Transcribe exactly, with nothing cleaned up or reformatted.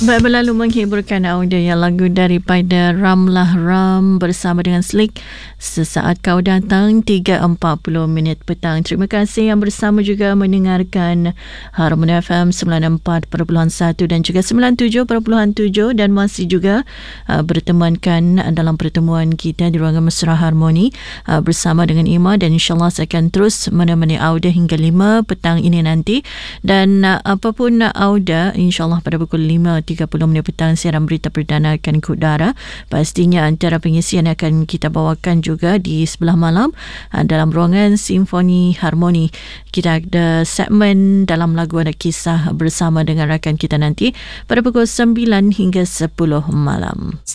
Baik, berlalu menghiburkan audio yang lagu daripada Ramlah Ram bersama dengan Slick. Sesaat kau datang, tiga empat puluh minit petang. Terima kasih yang bersama juga mendengarkan Harmony F M sembilan puluh empat perpuluhan satu dan juga sembilan puluh tujuh perpuluhan tujuh, dan masih juga uh, bertemankan dalam pertemuan kita di ruangan Mesra Harmoni uh, bersama dengan Ima, dan insyaAllah saya akan terus menemani Auda hingga lima petang ini nanti. Dan uh, apapun uh, Auda, insyaAllah pada pukul lima tiga puluh minit petang siaran berita perdana akan ke udara. Pastinya antara pengisian yang akan kita bawakan juga di sebelah malam uh, dalam ruangan Simfoni Harmoni. Kita ada segmen dalam lagu anak kisah bersama dengan rakan kita nanti pada pukul sembilan hingga sepuluh malam.